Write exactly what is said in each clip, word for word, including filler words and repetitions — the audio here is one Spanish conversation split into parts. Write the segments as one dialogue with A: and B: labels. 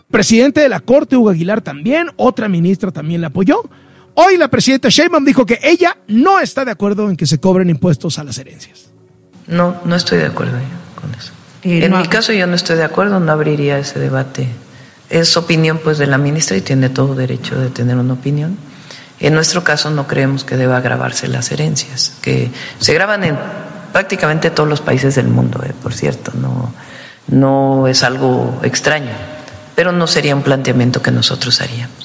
A: Presidente de la Corte, Hugo Aguilar, también. Otra ministra también la apoyó. Hoy la presidenta Sheinbaum dijo que ella no está de acuerdo en que se cobren impuestos a las herencias.
B: No, no estoy de acuerdo con eso. En mi caso yo no estoy de acuerdo, no abriría ese debate. Es opinión pues de la ministra y tiene todo derecho de tener una opinión. En nuestro caso no creemos que deba gravarse las herencias, que se graban en prácticamente todos los países del mundo, eh, por cierto, no, no es algo extraño, pero no sería un planteamiento que nosotros haríamos.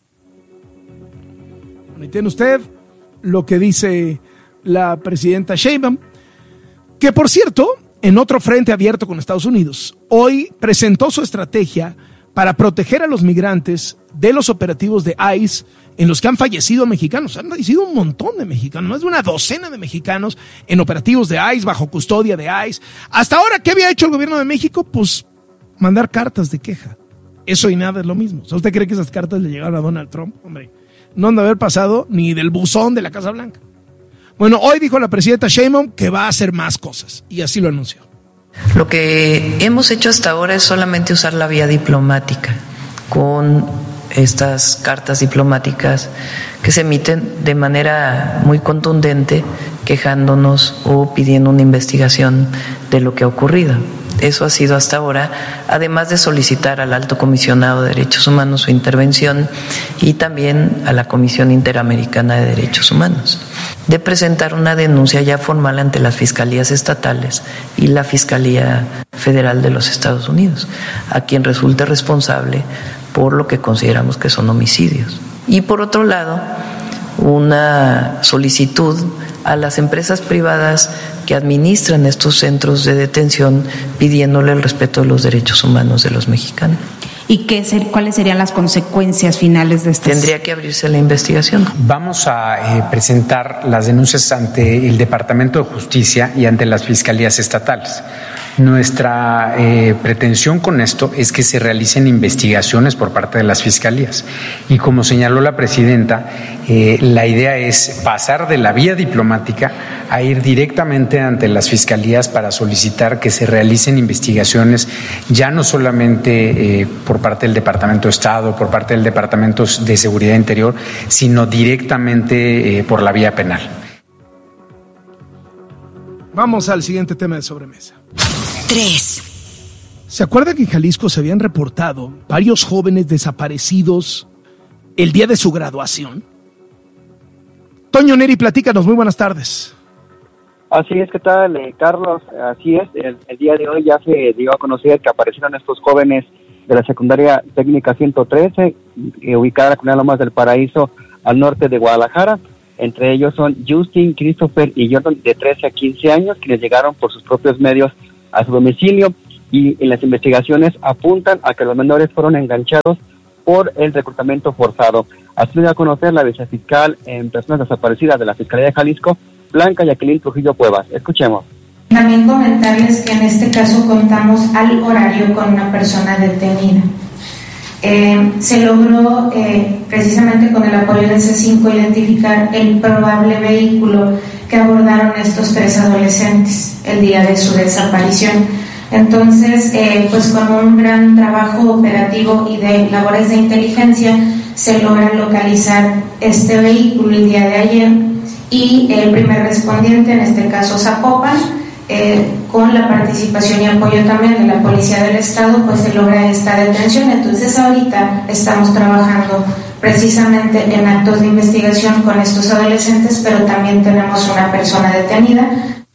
A: Tiene usted lo que dice la presidenta Sheinbaum, que por cierto, en otro frente abierto con Estados Unidos, hoy presentó su estrategia para proteger a los migrantes de los operativos de I C E en los que han fallecido mexicanos. Han fallecido un montón de mexicanos, más de una docena de mexicanos en operativos de I C E, bajo custodia de I C E. Hasta ahora, ¿qué había hecho el gobierno de México? Pues mandar cartas de queja. Eso y nada es lo mismo. O sea, ¿usted cree que esas cartas le llegaron a Donald Trump? Hombre, no han de haber pasado ni del buzón de la Casa Blanca. Bueno, hoy dijo la presidenta Sheinbaum que va a hacer más cosas, y así lo anunció.
B: Lo que hemos hecho hasta ahora es solamente usar la vía diplomática, con estas cartas diplomáticas que se emiten de manera muy contundente, quejándonos o pidiendo una investigación de lo que ha ocurrido. Eso ha sido hasta ahora, además de solicitar al Alto Comisionado de Derechos Humanos su intervención y también a la Comisión Interamericana de Derechos Humanos, de presentar una denuncia ya formal ante las fiscalías estatales y la Fiscalía Federal de los Estados Unidos, a quien resulte responsable por lo que consideramos que son homicidios. Y por otro lado, una solicitud a las empresas privadas que administran estos centros de detención pidiéndole el respeto de los derechos humanos de los mexicanos.
C: ¿Y qué ser, cuáles serían las consecuencias finales de estas?
B: Tendría que abrirse la investigación.
D: Vamos a eh, presentar las denuncias ante el Departamento de Justicia y ante las fiscalías estatales. Nuestra eh, pretensión con esto es que se realicen investigaciones por parte de las fiscalías. Y como señaló la presidenta, eh, la idea es pasar de la vía diplomática a ir directamente ante las fiscalías para solicitar que se realicen investigaciones, ya no solamente eh, por parte del Departamento de Estado, por parte del Departamento de Seguridad Interior, sino directamente eh, por la vía penal.
A: Vamos al siguiente tema de sobremesa.
E: tres.
A: ¿Se acuerda que en Jalisco se habían reportado varios jóvenes desaparecidos el día de su graduación? Toño Neri, platícanos, muy buenas tardes.
F: Así es, ¿qué tal, eh, Carlos? Así es, el, el día de hoy ya se dio a conocer que aparecieron estos jóvenes de la secundaria técnica ciento trece, eh, ubicada en la comunidad Lomas del Paraíso, al norte de Guadalajara. Entre ellos son Justin, Christopher y Jordan, de trece a quince años, quienes llegaron por sus propios medios a su domicilio, y en las investigaciones apuntan a que los menores fueron enganchados por el reclutamiento forzado. Así lo dio a conocer la vicefiscal en personas desaparecidas de la Fiscalía de Jalisco, Blanca Jacqueline Trujillo Cuevas. Escuchemos.
G: También comentarles que en este caso contamos al horario con una persona detenida. Eh, se logró eh, precisamente con el apoyo de C cinco identificar el probable vehículo que abordaron estos tres adolescentes el día de su desaparición. Entonces, eh, pues con un gran trabajo operativo y de labores de inteligencia se logra localizar este vehículo el día de ayer, y el primer respondiente, en este caso Zapopan, Eh, con la participación y apoyo también de la Policía del Estado, pues se logra esta detención. Entonces ahorita estamos trabajando precisamente en actos de investigación con estos adolescentes, pero también tenemos una persona detenida.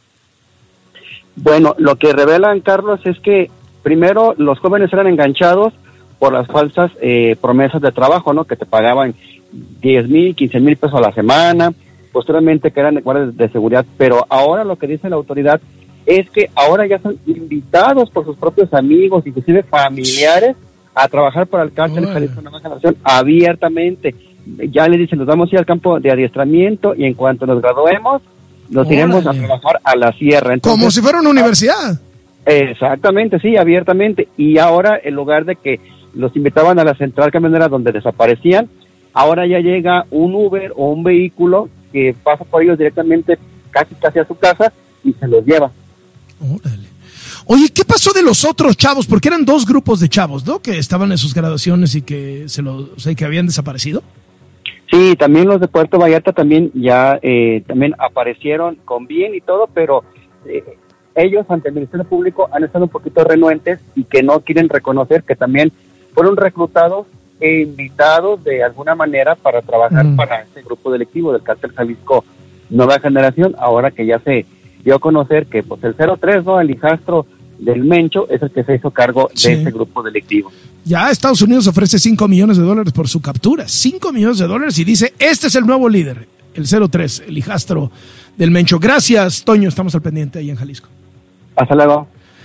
F: Bueno, lo que revelan, Carlos, es que primero los jóvenes eran enganchados por las falsas eh, promesas de trabajo, ¿no? Que te pagaban diez mil, quince mil pesos a la semana, posteriormente que eran guardias de seguridad, pero ahora lo que dice la autoridad es que ahora ya son invitados por sus propios amigos, inclusive familiares, a trabajar para el cártel de Jalisco Nueva Generación abiertamente. Ya le dicen, nos vamos a ir al campo de adiestramiento y en cuanto nos graduemos, nos Órale. iremos a trabajar a la sierra. Entonces,
A: como si fuera una universidad.
F: Exactamente, sí, abiertamente. Y ahora, en lugar de que los invitaban a la central camionera donde desaparecían, ahora ya llega un Uber o un vehículo que pasa por ellos directamente casi casi a su casa y se los lleva.
A: Órale. Oye, ¿qué pasó de los otros chavos? Porque eran dos grupos de chavos, ¿no? Que estaban en sus graduaciones y que se lo, o sea, que habían desaparecido.
F: Sí, también los de Puerto Vallarta también ya eh, también aparecieron con bien y todo, pero eh, ellos ante el Ministerio Público han estado un poquito renuentes y que no quieren reconocer que también fueron reclutados e invitados de alguna manera para trabajar mm. para este grupo delictivo del Cártel Jalisco Nueva Generación, ahora que ya se dio a conocer que pues el cero tres, ¿no? El hijastro del Mencho es el que se hizo cargo
A: sí.
F: de este grupo delictivo.
A: Ya Estados Unidos ofrece cinco millones de dólares por su captura, cinco millones de dólares y dice, este es el nuevo líder, el cero tres, el hijastro del Mencho. Gracias, Toño, estamos al pendiente ahí en Jalisco.
F: Hasta luego.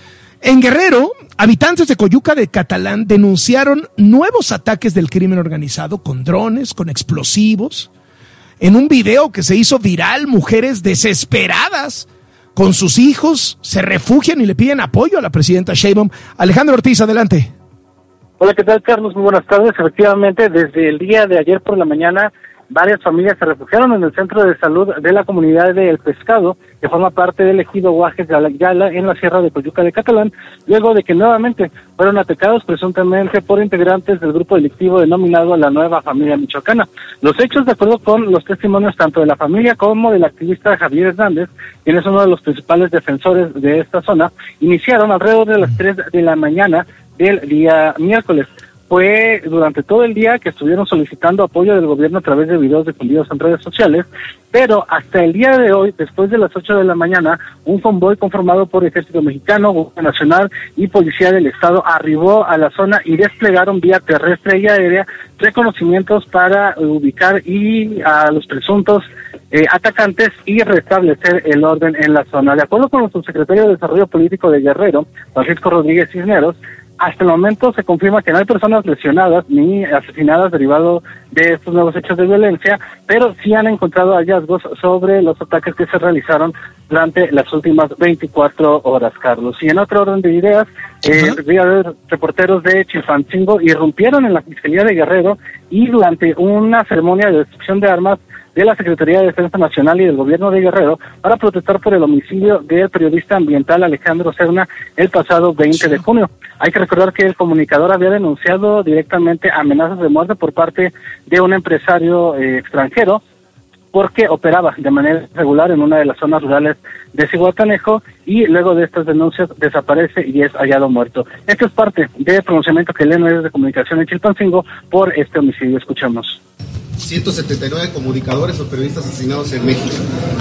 A: En Guerrero, habitantes de Coyuca de Catalán denunciaron nuevos ataques del crimen organizado con drones, con explosivos. En un video que se hizo viral, mujeres desesperadas con sus hijos se refugian y le piden apoyo a la presidenta Sheinbaum. Alejandro Ortiz, adelante.
E: Hola, ¿qué tal, Carlos? Muy buenas tardes. Efectivamente, desde el día de ayer por la mañana, varias familias se refugiaron en el centro de salud de la comunidad de El Pescado, que forma parte del ejido Guajes de Ayala, en la sierra de Coyuca de Catalán, luego de que nuevamente fueron atacados presuntamente por integrantes del grupo delictivo denominado La Nueva Familia Michoacana. Los hechos, de acuerdo con los testimonios tanto de la familia como del activista Javier Hernández, quien es uno de los principales defensores de esta zona, iniciaron alrededor de las tres de la mañana del día miércoles. Fue durante todo el día que estuvieron solicitando apoyo del gobierno a través de videos difundidos en redes sociales, pero hasta el día de hoy, después de las ocho de la mañana, un convoy conformado por Ejército Mexicano, Guardia Nacional y Policía del Estado arribó a la zona y desplegaron vía terrestre y aérea reconocimientos para ubicar y a los presuntos eh, atacantes y restablecer el orden en la zona. De acuerdo con el subsecretario de Desarrollo Político de Guerrero, Francisco Rodríguez Cisneros, hasta el momento se confirma que no hay personas lesionadas ni asesinadas derivado de estos nuevos hechos de violencia, pero sí han encontrado hallazgos sobre los ataques que se realizaron durante las últimas veinticuatro horas, Carlos. Y en otro orden de ideas, eh, uh-huh. reporteros de Chilpancingo irrumpieron en la Fiscalía de Guerrero y durante una ceremonia de destrucción de armas de la Secretaría de Defensa Nacional y del Gobierno de Guerrero para protestar por el homicidio del periodista ambiental Alejandro Serna el pasado veinte de junio. Hay que recordar que el comunicador había denunciado directamente amenazas de muerte por parte de un empresario eh, extranjero porque operaba de manera irregular en una de las zonas rurales de Zihuatanejo y luego de estas denuncias desaparece y es hallado muerto. Esto es parte del pronunciamiento que leen medios de comunicación en Chilpancingo por este homicidio. Escuchemos.
H: ciento setenta y nueve comunicadores o periodistas asesinados en México.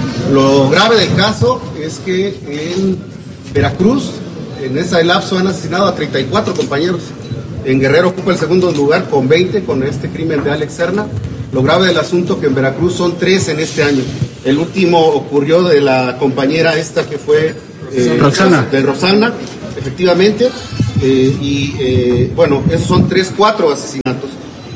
H: Lo grave del caso es que en Veracruz, en ese lapso, han asesinado a treinta y cuatro compañeros. En Guerrero ocupa el segundo lugar con veinte, con este crimen de Alex Serna. Lo grave del asunto que en Veracruz son tres en este año. El último ocurrió de la compañera esta que fue eh,
E: Rosana.
H: de Rosana, efectivamente, eh, y eh, bueno, esos son tres, cuatro asesinatos.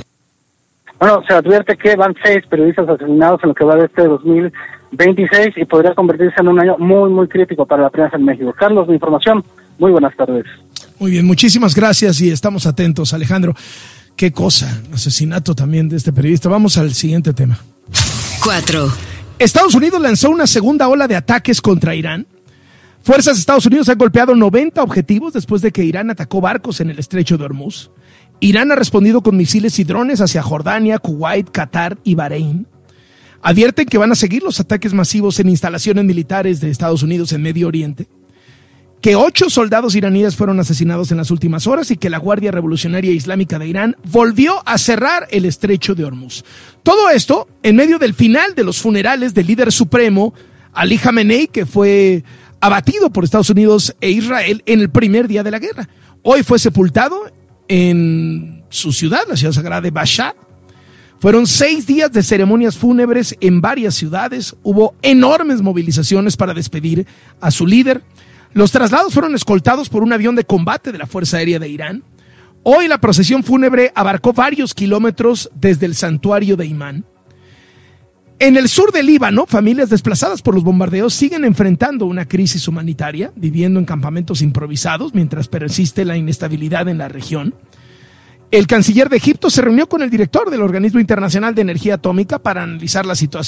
E: Bueno, se advierte que van seis periodistas asesinados en lo que va de este dos mil veintiséis y podría convertirse en un año muy, muy crítico para la prensa en México. Carlos, mi información. Muy buenas tardes.
A: Muy bien, muchísimas gracias y estamos atentos, Alejandro. Qué cosa, asesinato también de este periodista. Vamos al siguiente tema.
I: Cuatro.
A: Estados Unidos lanzó una segunda ola de ataques contra Irán. Fuerzas de Estados Unidos han golpeado noventa objetivos después de que Irán atacó barcos en el estrecho de Hormuz. Irán ha respondido con misiles y drones hacia Jordania, Kuwait, Qatar y Bahrein. Advierten que van a seguir los ataques masivos en instalaciones militares de Estados Unidos en Medio Oriente, que ocho soldados iraníes fueron asesinados en las últimas horas y que la Guardia Revolucionaria Islámica de Irán volvió a cerrar el estrecho de Hormuz. Todo esto en medio del final de los funerales del líder supremo Ali Khamenei, que fue abatido por Estados Unidos e Israel en el primer día de la guerra. Hoy fue sepultado en su ciudad, la ciudad sagrada de Mashhad. Fueron seis días de ceremonias fúnebres en varias ciudades. Hubo enormes movilizaciones para despedir a su líder. Los traslados fueron escoltados por un avión de combate de la Fuerza Aérea de Irán. Hoy la procesión fúnebre abarcó varios kilómetros desde el santuario de Imán. En el sur del Líbano, familias desplazadas por los bombardeos siguen enfrentando una crisis humanitaria, viviendo en campamentos improvisados mientras persiste la inestabilidad en la región. El canciller de Egipto se reunió con el director del Organismo Internacional de Energía Atómica para analizar la situación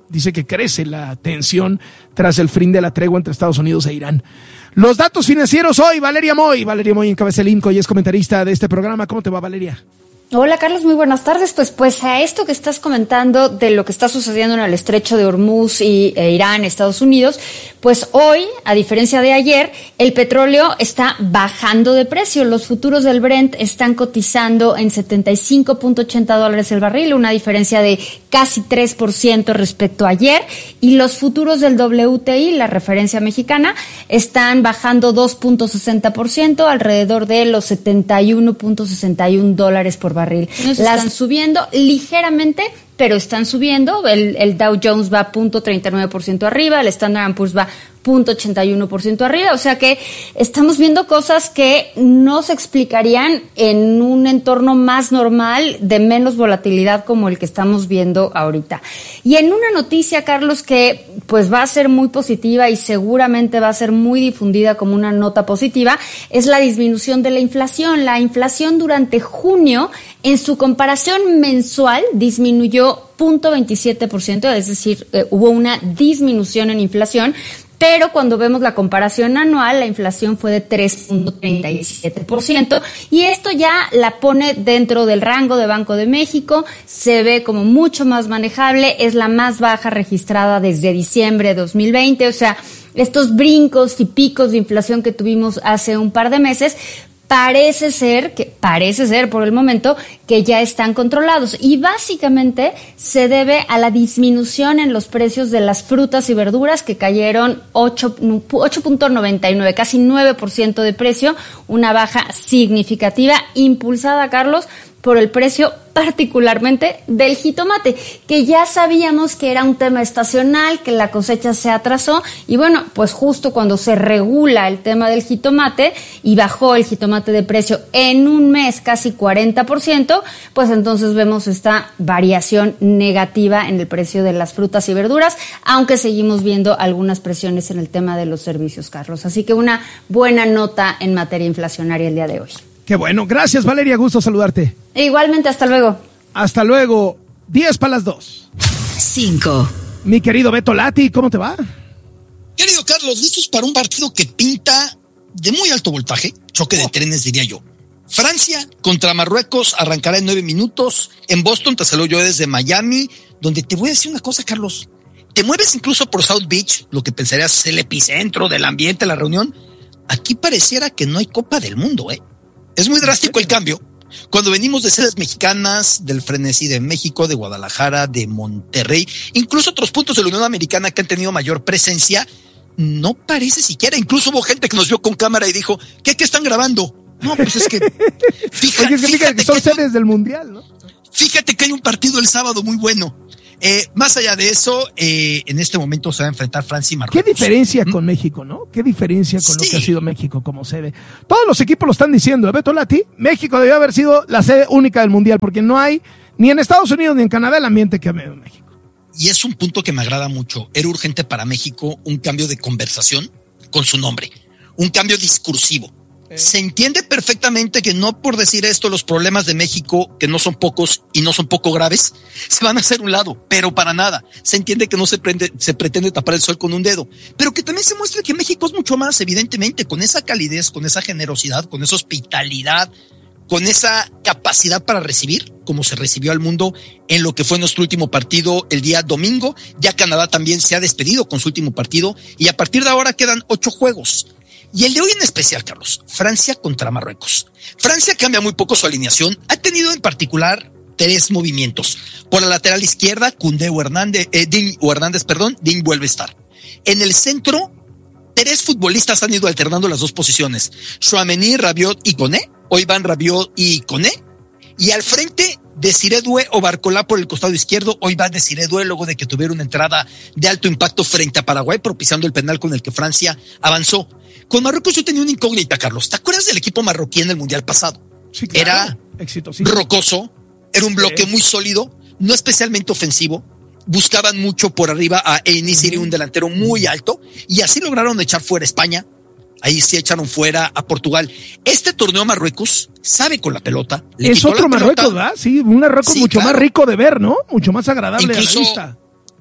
A: Dice que crece la tensión tras el fin de la tregua entre Estados Unidos e Irán. Los datos financieros hoy, Valeria Moy. Valeria Moy encabeza el INCO y es comentarista de este programa. ¿Cómo te va, Valeria?
I: Hola Carlos, muy buenas tardes. Pues pues a esto que estás comentando de lo que está sucediendo en el estrecho de Hormuz y e Irán, Estados Unidos, pues hoy, a diferencia de ayer, el petróleo está bajando de precio. Los futuros del Brent están cotizando en setenta y cinco punto ochenta dólares el barril, una diferencia de casi tres por ciento respecto a ayer, y los futuros del W T I, la referencia mexicana, están bajando dos punto sesenta por ciento, alrededor de los setenta y uno punto sesenta y uno dólares por barril. Las están subiendo ligeramente, pero están subiendo. El, el Dow Jones va punto treinta y nueve por ciento arriba, el Standard and Poor's va punto ochenta y uno por ciento arriba, o sea que estamos viendo cosas que no se explicarían en un entorno más normal, de menos volatilidad como el que estamos viendo ahorita. Y en una noticia, Carlos, que pues va a ser muy positiva y seguramente va a ser muy difundida como una nota positiva, es la disminución de la inflación. La inflación durante junio, en su comparación mensual, disminuyó punto veintisiete por ciento, es decir, eh, hubo una disminución en inflación. Pero cuando vemos la comparación anual, la inflación fue de tres punto treinta y siete por ciento y esto ya la pone dentro del rango de Banco de México, se ve como mucho más manejable, es la más baja registrada desde diciembre de dos mil veinte, o sea, estos brincos y picos de inflación que tuvimos hace un par de meses, Parece ser, que parece ser por el momento, que ya están controlados y básicamente se debe a la disminución en los precios de las frutas y verduras que cayeron ocho punto noventa y nueve, casi nueve por ciento de precio, una baja significativa impulsada, Carlos, por el precio particularmente del jitomate, que ya sabíamos que era un tema estacional, que la cosecha se atrasó y bueno, pues justo cuando se regula el tema del jitomate y bajó el jitomate de precio en un mes casi cuarenta por ciento, pues entonces vemos esta variación negativa en el precio de las frutas y verduras, aunque seguimos viendo algunas presiones en el tema de los servicios, Carlos. Así que una buena nota en materia inflacionaria el día de hoy.
A: Qué bueno. Gracias, Valeria. Gusto saludarte.
I: Igualmente, hasta luego.
A: Hasta luego. diez para las dos.
J: cinco.
A: Mi querido Beto Lati, ¿cómo te va?
K: Querido Carlos, listos para un partido que pinta de muy alto voltaje, choque de trenes diría yo. Francia contra Marruecos arrancará en nueve minutos. En Boston te saludo yo desde Miami, donde te voy a decir una cosa, Carlos. Te mueves incluso por South Beach, lo que pensarías es el epicentro del ambiente, la reunión. Aquí pareciera que no hay Copa del Mundo, ¿eh? Es muy drástico el cambio. Cuando venimos de sedes mexicanas, del frenesí de México, de Guadalajara, de Monterrey, incluso otros puntos de la Unión Americana que han tenido mayor presencia, no parece siquiera. Incluso hubo gente que nos vio con cámara y dijo, ¿qué, qué están grabando? No, pues es que... Fíjate,
A: Oye, es que fíjate que son que sedes del Mundial, ¿no?
K: Fíjate que hay un partido el sábado muy bueno. Eh, más allá de eso, eh, en este momento se va a enfrentar Francia y Marruecos.
A: Qué diferencia con México, ¿no? Qué diferencia con
K: sí.
A: lo que ha sido México como sede. Todos los equipos lo están diciendo, ¿eh, Beto Lati? México debió haber sido la sede única del Mundial, porque no hay ni en Estados Unidos ni en Canadá el ambiente que ha habido en México.
K: Y es un punto que me agrada mucho. Era urgente para México un cambio de conversación con su nombre, un cambio discursivo. Se entiende perfectamente que no por decir esto los problemas de México, que no son pocos y no son poco graves, se van a hacer un lado, pero para nada. Se entiende que no se, prende, se pretende tapar el sol con un dedo, pero que también se muestra que México es mucho más, evidentemente, con esa calidez, con esa generosidad, con esa hospitalidad, con esa capacidad para recibir, como se recibió al mundo en lo que fue nuestro último partido el día domingo. Ya Canadá también se ha despedido con su último partido y a partir de ahora quedan ocho juegos. Y el de hoy en especial, Carlos, Francia contra Marruecos. Francia cambia muy poco su alineación. Ha tenido en particular tres movimientos. Por la lateral izquierda, Koundé o Hernández, eh, Digne o Hernández, perdón, Digne vuelve a estar. En el centro, tres futbolistas han ido alternando las dos posiciones. Tchouaméni, Rabiot y Koné. Hoy van Rabiot y Koné. Y al frente, Desiré Doué o Barcola por el costado izquierdo. Hoy va Desiré Doué luego de que tuviera una entrada de alto impacto frente a Paraguay, propiciando el penal con el que Francia avanzó. Con Marruecos yo tenía una incógnita, Carlos. ¿Te acuerdas del equipo marroquí en el Mundial pasado?
A: Sí, claro.
K: Era rocoso, era un bloque muy sólido, no especialmente ofensivo. Buscaban mucho por arriba a Enisiri, un delantero muy alto, y así lograron echar fuera a España. Ahí sí echaron fuera a Portugal. Este torneo Marruecos sabe con la pelota. Le
A: es otro Marruecos, ¿verdad? Sí, un Marruecos sí, mucho claro. más rico de ver, ¿no? Mucho más agradable
K: Incluso,
A: a la vista.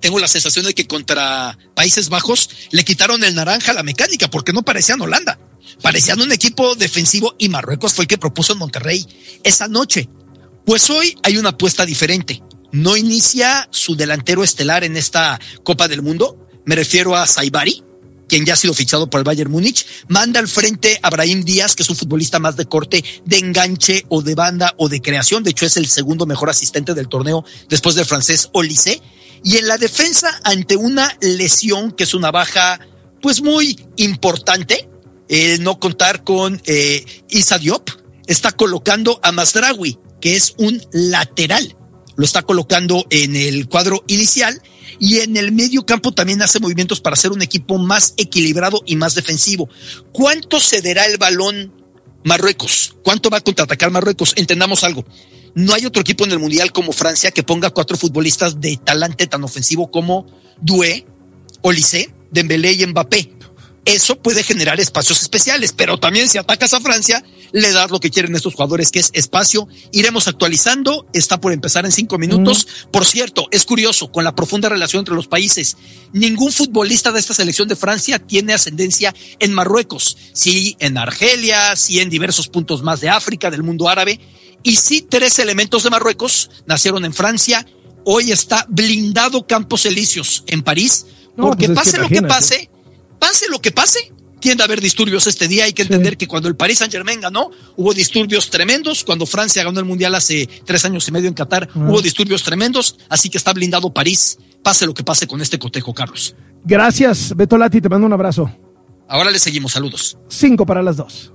K: tengo la sensación de que contra Países Bajos le quitaron el naranja a la mecánica porque no parecían Holanda. Parecían un equipo defensivo y Marruecos fue el que propuso en Monterrey esa noche. Pues hoy hay una apuesta diferente. No inicia su delantero estelar en esta Copa del Mundo. Me refiero a Saibari, quien ya ha sido fichado por el Bayern Múnich. Manda al frente a Brahim Díaz, que es un futbolista más de corte, de enganche o de banda o de creación. De hecho, es el segundo mejor asistente del torneo después del francés Olise. Y en la defensa, ante una lesión que es una baja pues muy importante, el no contar con eh, Issa Diop, está colocando a Mazraoui, que es un lateral. Lo está colocando en el cuadro inicial y en el medio campo también hace movimientos para ser un equipo más equilibrado y más defensivo. ¿Cuánto cederá el balón Marruecos? ¿Cuánto va a contraatacar Marruecos? Entendamos algo. No hay otro equipo en el Mundial como Francia que ponga cuatro futbolistas de talante tan ofensivo como Doué, Olise, Dembélé y Mbappé. Eso puede generar espacios especiales, pero también si atacas a Francia, le das lo que quieren estos jugadores, que es espacio. Iremos actualizando, está por empezar en cinco minutos. Mm. Por cierto, es curioso, con la profunda relación entre los países, ningún futbolista de esta selección de Francia tiene ascendencia en Marruecos. Sí en Argelia, sí en diversos puntos más de África, del mundo árabe. Y sí, tres elementos de Marruecos nacieron en Francia. Hoy está blindado Campos Elíseos en París, no, porque pues pase lo que pase, pase lo que pase, tiende a haber disturbios este día. Hay que entender sí. que cuando el Paris Saint-Germain ganó, hubo disturbios tremendos. Cuando Francia ganó el Mundial hace tres años y medio en Qatar, uh-huh. hubo disturbios tremendos. Así que está blindado París, pase lo que pase con este cotejo, Carlos.
A: Gracias, Beto Lati, te mando un abrazo.
K: Ahora le seguimos, saludos.
A: Cinco para las dos.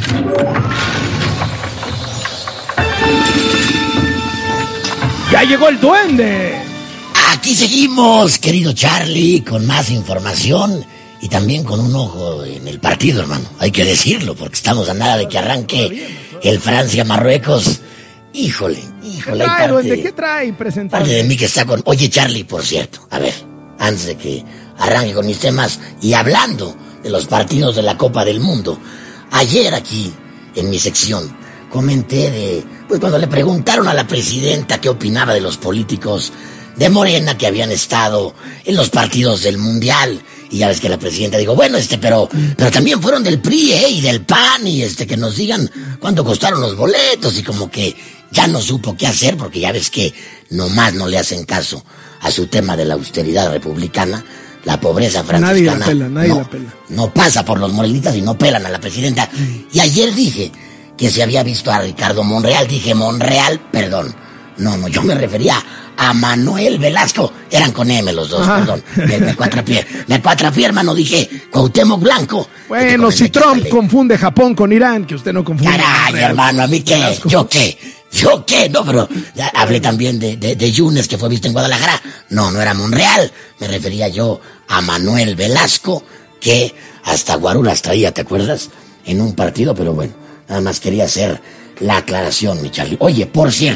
A: ¡Ya llegó el duende!
J: Aquí seguimos, querido Charlie, con más información y también con un ojo en el partido, hermano. Hay que decirlo, porque estamos a nada de que arranque el Francia-Marruecos. Híjole, híjole.
A: ¿Qué trae, duende? ¿Qué trae presentado?
J: Parte de mí que está con... Oye, Charlie, por cierto, a ver, antes de que arranque con mis temas y hablando de los partidos de la Copa del Mundo, ayer aquí, en mi sección, comenté de... Pues cuando le preguntaron a la presidenta qué opinaba de los políticos de Morena que habían estado en los partidos del Mundial. Y ya ves que la presidenta dijo, bueno, este, pero, pero también fueron del P R I, ¿eh? Y del P A N, y este, que nos digan cuánto costaron los boletos, y como que ya no supo qué hacer, porque ya ves que nomás no le hacen caso a su tema de la austeridad republicana. La pobreza franciscana
A: nadie la pela, nadie
J: no,
A: la pela.
J: no pasa por los morenitas y no pelan a la presidenta. Y ayer dije que se había visto a Ricardo Monreal, dije Monreal, perdón, no, no, yo me refería a Manuel Velasco, eran con M los dos, Ajá. perdón, me, me cuatrapié, me cuatrapié, hermano, dije Cuauhtémoc Blanco.
A: Bueno, si Trump le... confunde Japón con Irán, que usted no confunde.
J: Caray, Monreal. Hermano, ¿a mí qué? Velasco. ¿Yo qué? ¿Yo qué? No, pero ya hablé también de, de, de Yunes, que fue visto en Guadalajara. No, no era Monreal, me refería yo a Manuel Velasco, que hasta guaruras traía, ¿te acuerdas? En un partido, pero bueno. Nada más quería hacer la aclaración, mi Charlie. Oye, por cierto,